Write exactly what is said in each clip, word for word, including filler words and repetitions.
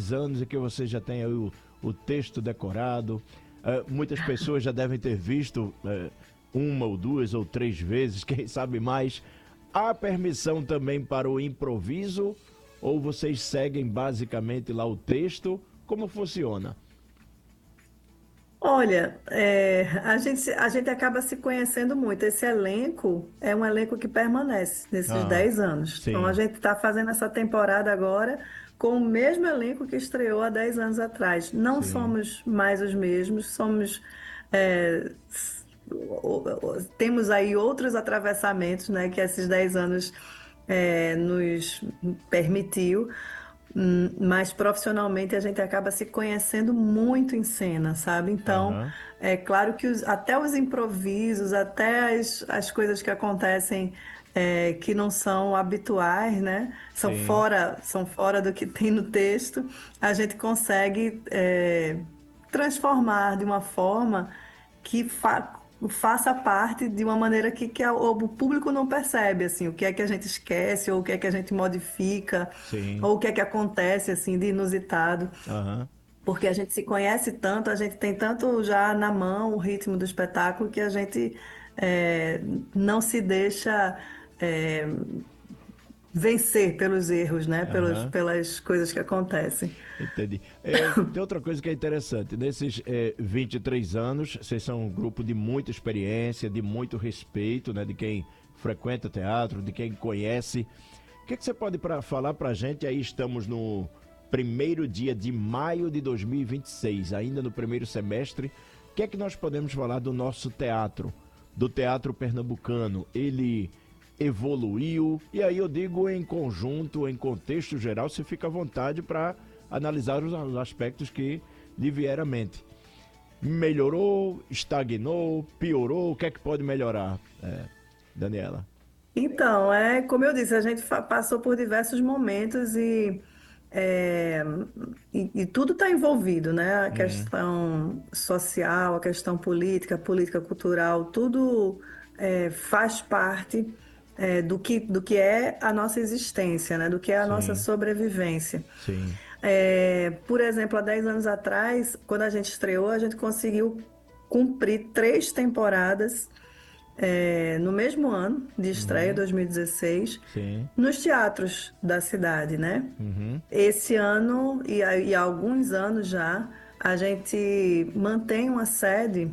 três anos e que você já tem aí o, o texto decorado. Uh, muitas pessoas já devem ter visto uh, uma ou duas ou três vezes, quem sabe mais. Há permissão também para o improviso ou vocês seguem basicamente lá o texto? Como funciona? Olha, é, a gente, a gente acaba se conhecendo muito. Esse elenco é um elenco que permanece nesses Ah, dez anos. Então, a sim, gente está fazendo essa temporada agora com o mesmo elenco que estreou há dez anos atrás. Não sim. somos mais os mesmos, somos. é, s- o- o- Temos aí outros atravessamentos, né, que esses dez anos é, nos permitiu. Hum, Mas profissionalmente a gente acaba se conhecendo muito em cena, sabe? Então, Aham, é claro que os- até os improvisos, até as, as coisas que acontecem é, que não são habituais, né? São sim. fora, são fora do que tem no texto, a gente consegue é, transformar de uma forma que fa- faça parte de uma maneira que, que a- o público não percebe, assim, o que é que a gente esquece, ou o que é que a gente modifica, Sim. ou o que é que acontece, assim, de inusitado. Aham. Porque a gente se conhece tanto, a gente tem tanto já na mão o ritmo do espetáculo que a gente é, não se deixa é, vencer pelos erros, né? Pelos, Aham. pelas coisas que acontecem. Entendi. É, tem outra coisa que é interessante. Nesses é, vinte e três anos, vocês são um grupo de muita experiência, de muito respeito, né? De quem frequenta teatro, de quem conhece. O que, que você pode pra, falar pra gente? Aí estamos no primeiro dia de maio de dois mil e vinte e seis, ainda no primeiro semestre. O que é que nós podemos falar do nosso teatro? Do teatro pernambucano? Ele evoluiu? E aí eu digo em conjunto, em contexto geral, você fica à vontade para analisar os aspectos que lhe vieram à mente. Melhorou, estagnou, piorou, o que é que pode melhorar, é, Daniela? Então, é como eu disse, a gente fa- passou por diversos momentos e, é, e, e tudo está envolvido, né? A Uhum. questão social, a questão política, a política cultural, tudo é, faz parte é, do que, do que é a nossa existência, né? Do que é a nossa Sim, sobrevivência. sim. É, por exemplo, há dez anos atrás, quando a gente estreou, a gente conseguiu cumprir três temporadas é, no mesmo ano de estreia, Uhum. dois mil e dezesseis, Sim. nos teatros da cidade, né? Uhum. Esse ano e há, e há alguns anos já, a gente mantém uma sede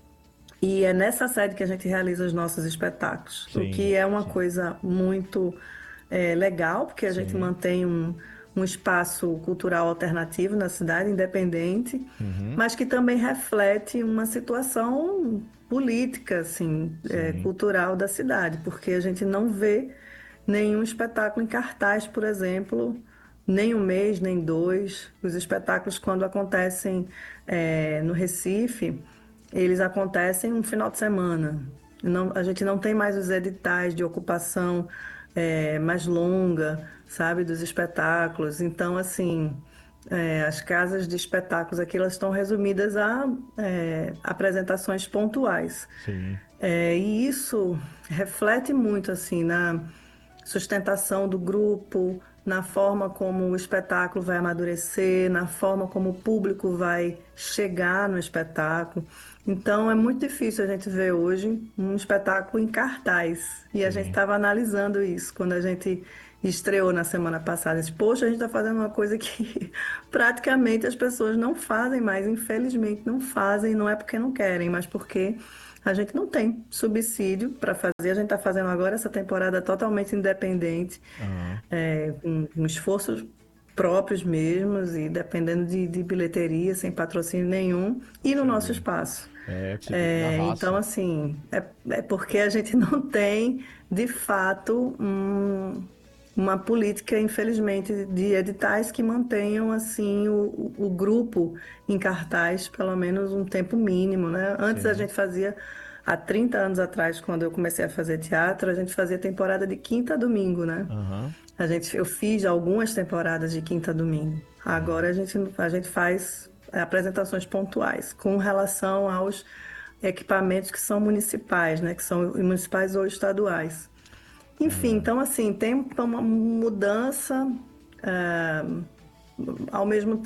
e é nessa sede que a gente realiza os nossos espetáculos, o Sim, que é uma sim, coisa muito é, legal, porque a gente sim. mantém um, um espaço cultural alternativo na cidade, independente, Uhum. mas que também reflete uma situação política, assim, é, Sim, cultural da cidade, porque a gente não vê nenhum espetáculo em cartaz, por exemplo, nem um mês, nem dois. Os espetáculos, quando acontecem é, no Recife, eles acontecem um final de semana. Não, a gente não tem mais os editais de ocupação é, mais longa, sabe, dos espetáculos. Então, assim, é, as casas de espetáculos aqui elas estão resumidas a é, apresentações pontuais. sim, É, e isso reflete muito assim na sustentação do grupo, na forma como o espetáculo vai amadurecer, na forma como o público vai chegar no espetáculo. Então é muito difícil a gente ver hoje um espetáculo em cartaz. E a gente sim. estava analisando isso quando a gente estreou na semana passada. Disse, poxa, a gente está fazendo uma coisa que praticamente as pessoas não fazem mais, infelizmente não fazem, não é porque não querem, mas porque a gente não tem subsídio para fazer. A gente está fazendo agora essa temporada totalmente independente, Aham. é, com, com esforços próprios mesmos e dependendo de, de bilheteria, sem patrocínio nenhum, e no Puxa nosso vida. espaço. É, você tem que ir na É, então, raça. assim, é, é porque a gente não tem, de fato, um, uma política, infelizmente, de editais que mantenham, assim, o, o grupo em cartaz, pelo menos um tempo mínimo, né? Antes a Sim. gente fazia, há trinta anos atrás, quando eu comecei a fazer teatro, a gente fazia temporada de quinta a domingo, né? Aham. A gente, eu fiz algumas temporadas de quinta a domingo. Agora a gente, a gente faz é, apresentações pontuais com relação aos equipamentos que são municipais, né? Que são municipais ou estaduais. Enfim, Ah, então assim, tem uma mudança, é, ao mesmo